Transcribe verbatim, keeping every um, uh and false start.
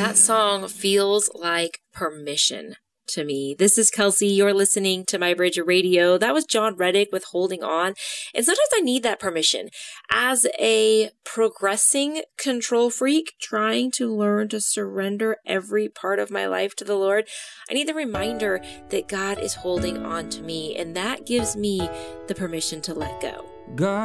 that song feels like permission to me. This is Kelsey. You're listening to My Bridge Radio. That was John Reddick with Holding On. And sometimes I need that permission. As a progressing control freak, trying to learn to surrender every part of my life to the Lord, I need the reminder that God is holding on to me. And that gives me the permission to let go. God